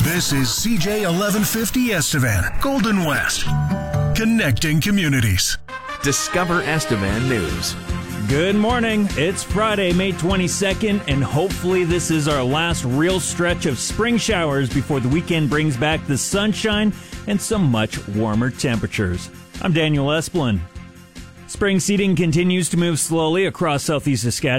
This is CJ 1150 Estevan, Golden West, connecting communities. Discover Estevan News. Good morning. It's Friday, May 22nd, and hopefully this is our last real stretch of spring showers before the weekend brings back the sunshine and some much warmer temperatures. I'm Daniel Esplin. Spring seeding continues to move slowly across southeast Saskatchewan.